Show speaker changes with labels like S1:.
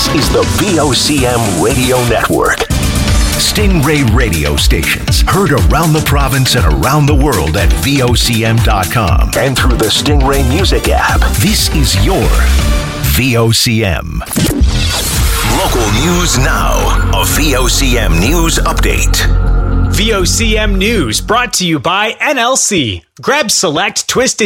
S1: This is the VOCM Radio Network. Stingray radio stations heard around the province and around the world at VOCM.com and through the Stingray Music app. This is your VOCM. Local news now. A VOCM News Update.
S2: VOCM News brought to you by NLC. Grab select twisted